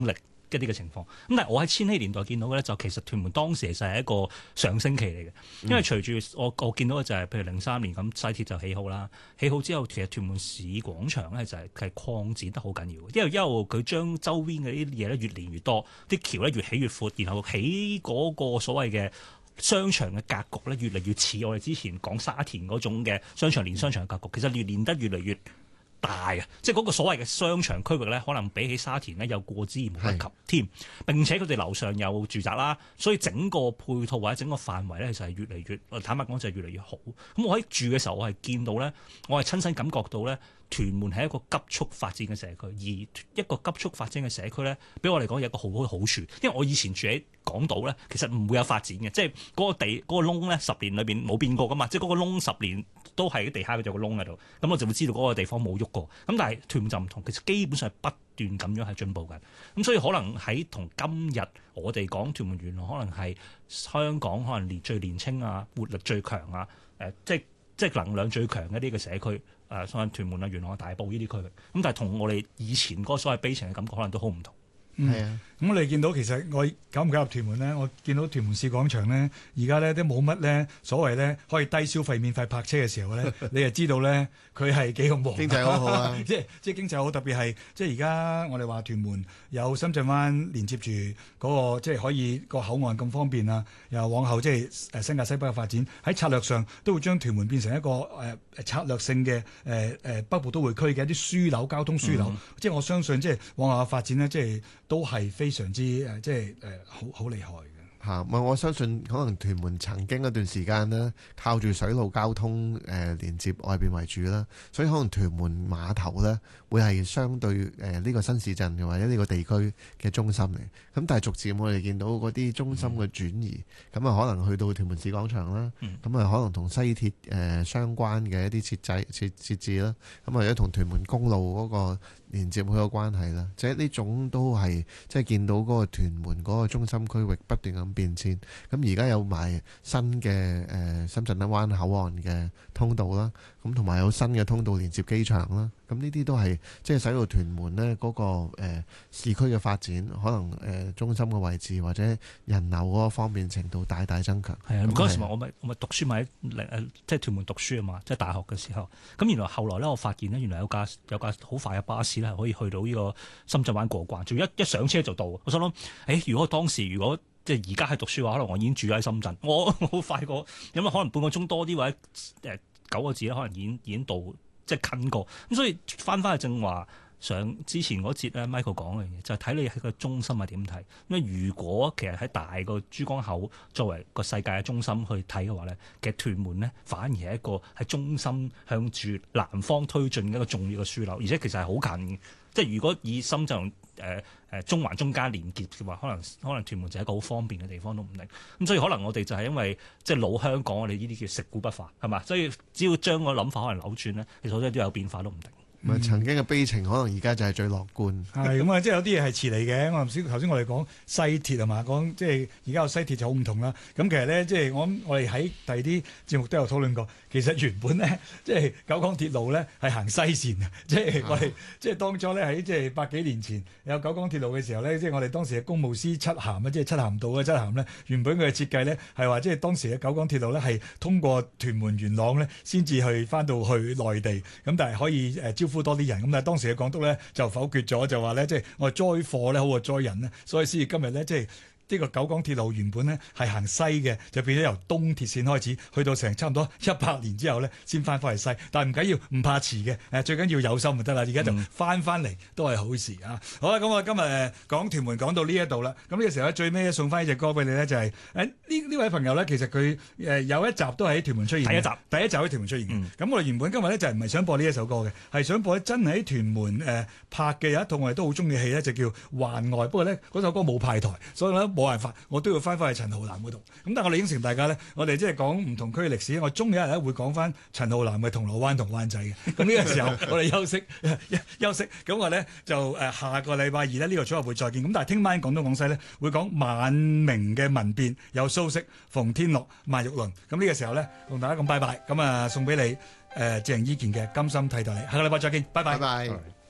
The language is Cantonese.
歷一啲嘅情況。咁但係我喺千禧年代見到嘅咧，就其實屯門當時其實係一個上升期嚟嘅，因為隨住我見到嘅就係譬如03年咁西鐵就起好啦，起好之後其實屯門市廣場咧就係擴展得好緊要嘅，因為一路佢將周邊嘅啲嘢咧越連越多，啲橋咧越起越闊，然後起嗰個所謂嘅商場嘅格局咧越嚟越似我哋之前講沙田嗰種嘅商場連商場嘅格局，其實連得越嚟越大啊！即係嗰個所謂嘅商場區域咧，可能比起沙田咧有過之而無不及添。並且佢哋樓上有住宅啦，所以整個配套或者整個範圍咧，其實係越嚟越坦白講就係越嚟越好。咁我喺住嘅時候，我係見到咧，我係親身感覺到咧，屯門係一個急速發展嘅社區，而一個急速發展嘅社區咧，俾我嚟講有一個好好嘅好處，因為我以前住喺港島咧，其實唔會有發展嘅，即係嗰個地嗰個窿咧10年裏邊冇變過噶嘛，即係嗰個窿10年都係啲地下嗰度有個窿喺度，咁我就會知道嗰個地方冇喐過。咁但係屯門就唔同，其實基本上係不斷咁樣係進步緊。咁所以可能喺同今日我哋講屯門元朗，可能係香港可能最年青啊、活力最強啊、即係能量最強嘅呢個社區。所謂屯門啊、元朗啊、大埔呢啲區域，咁但係同我哋以前嗰個所謂悲情嘅感覺，可能都好唔同。 係啊，咁我哋見到其實我搞唔搞入屯門咧？我見到屯門市廣場咧，而家咧都冇乜咧所謂咧可以低消費免費泊車嘅時候咧，你就知道咧佢係幾咁旺， 經濟好好啊！ 即係經濟好，特別係即係而家我哋話屯門有深圳灣連接住嗰個，即係可以個口岸咁方便啊！又往後即係新界西北嘅發展，喺策略上都會將屯門變成一個策略性嘅北部都會區嘅一啲樞紐交通樞紐。即係我相信即係往後嘅發展呢，即係都係非常之即係好厲害嘅。 嚇！我相信可能屯門曾經一段時間呢，靠住水路交通連接外邊為主啦，所以可能屯門碼頭呢會係相對呢個新市鎮或者呢個地區嘅中心嚟。咁但係逐漸我哋見到嗰啲中心嘅轉移，咁啊可能去到屯門市廣場啦，咁啊可能同西鐵相關嘅一啲設置啦，咁或者同屯門公路嗰個連接好有關係啦。即係呢種都係即係見到嗰個屯門嗰個中心區域不斷咁變遷。咁而家有埋新嘅深圳灣口岸嘅通道啦，咁同埋有新嘅通道連接機場啦。咁呢啲都係即係使到屯門呢嗰個市區嘅發展，可能中心嘅位置或者人流嗰個方便程度大大增強。 係啊，嗰陣時我咪讀書咪喺即係屯門讀書啊嘛，即係大學嘅時候。咁原來後來咧，我發現咧，原來有架好快嘅巴士咧，係可以去到呢個深圳灣過關，仲一上車就到。我想諗，如果即係而家喺讀書嘅話，可能我已經住喺深圳，我好快過，因為可能半個鐘多啲或者9個字咧，可能已經到，即係近過。咁所以翻去正話上之前嗰節咧 Michael 講嘅嘢，就係睇你喺個中心係點睇。因為如果其實喺大個珠江口作為個世界嘅中心去睇嘅話咧，其實屯門咧反而係一個喺中心向住南方推進嘅一個重要嘅樞紐，而且其實係好近嘅。即係如果以深圳中環中間連結嘅話，可能屯門就係一個好方便嘅地方都唔定。咁所以可能我哋就係因為即係老香港，我哋呢啲叫食古不化係嘛？所以只要將個諗法可能扭轉咧，其實好多都有變化都唔定。 曾經嘅悲情，可能而家就係最樂觀。 係咁啊，即係有啲嘢係遲嚟嘅。頭先我哋講西鐵係嘛，講即係而家有西鐵就好唔同啦。咁其實咧，即係我哋喺第二啲節目都有討論過。其實原本咧，即係九廣鐵路咧係行西線嘅，即係我哋即係當初咧喺即係百幾年前有九廣鐵路嘅時候咧，即係我哋當時嘅公務司七涵啊，即係七涵道嘅七涵咧，原本佢嘅設計咧係話即係當時嘅九廣鐵路咧係通過屯門元朗咧先至去翻到去內地，咁但係可以招呼多啲人。咁但係當時嘅港督咧就否決咗，就話咧即係我哋載貨咧好過載人咧，所以先至今日咧即係。呢個九廣鐵路原本咧係行西嘅，就變咗由東鐵線開始，去到成差唔多100年之後咧，先翻返去西。但係唔緊要，唔怕遲嘅，最緊要有心就得啦。而家就翻嚟都係好事啊！好啦，咁我今日講屯門講到呢一度啦。咁呢個時候咧，最尾送翻一隻歌俾你咧，就係呢位朋友咧，其實佢有一集都喺屯門出現嘅，第一集喺屯門出現嘅。咁我哋原本今日咧就唔係想播呢一首歌嘅，係想播真係喺屯門拍嘅有一套我哋都好中意嘅戲咧，就叫《幻愛》。不過咧嗰首歌冇派台，所以咧冇辦法，我都要翻去陳浩南嗰度。咁但係我哋應承大家咧，我哋即係講唔同區嘅歷史，我終有一日咧會講翻陳浩南嘅銅鑼灣同灣仔嘅。咁呢個時候我哋休息。咁我咧就下個禮拜二咧呢個組合會再見。咁但係聽晚廣東廣西咧會講晚明嘅民變，有蘇軾、馮天樂、麥玉麟。咁呢個時候咧同大家講拜拜。咁送俾你鄭伊健嘅《甘心替代你》。下個禮拜再見，拜拜。 拜拜。